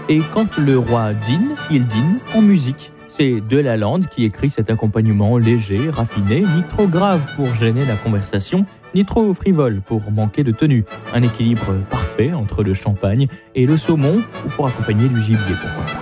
Et quand le roi dîne, il dîne en musique. C'est Delalande qui écrit cet accompagnement léger, raffiné, ni trop grave pour gêner la conversation, ni trop frivole pour manquer de tenue. Un équilibre parfait entre le champagne et le saumon, ou pour accompagner du gibier, pourquoi pas.